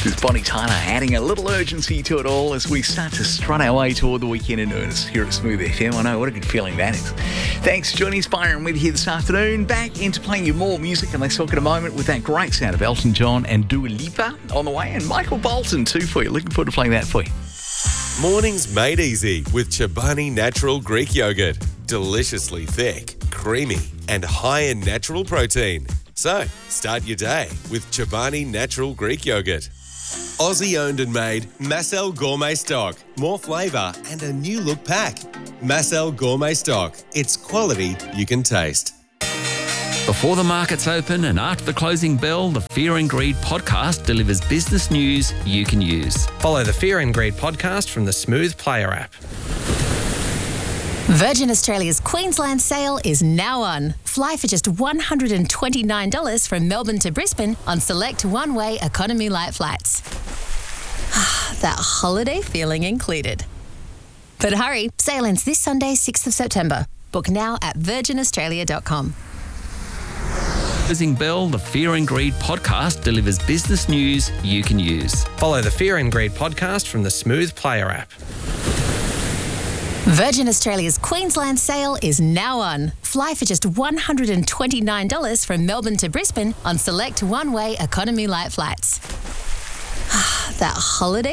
This is Bonnie Tyler adding a little urgency to it all as we start to strut our way toward the weekend in earnest here at Smooth FM. I know, what a good feeling that is. Thanks for joining us, Byron, with you here this afternoon. Back into playing you more music, and let's talk in a moment with that great sound of Elton John and Dua Lipa on the way, and Michael Bolton too for you. Looking forward to playing that for you. Mornings made easy with Chobani Natural Greek Yogurt. Deliciously thick, creamy, and high in natural protein. So, start your day with Chobani Natural Greek Yogurt. Aussie owned and made Massel Gourmet Stock. More flavour and a new look pack. Massel Gourmet Stock. It's quality you can taste. Before the markets open and after the closing bell, the Fear and Greed podcast delivers business news you can use. Follow the Fear and Greed podcast from the Smooth Player app. Virgin Australia's Queensland sale is now on. Fly for just $129 from Melbourne to Brisbane on select one-way economy light flights. That holiday feeling included. But hurry, sale ends this Sunday, 6th of September. Book now at virginaustralia.com. Closing bell, the Fear and Greed podcast delivers business news you can use. Follow the Fear and Greed podcast from the Smooth Player app. Virgin Australia's Queensland sale is now on. Fly for just $129 from Melbourne to Brisbane on select one-way economy light flights. That holiday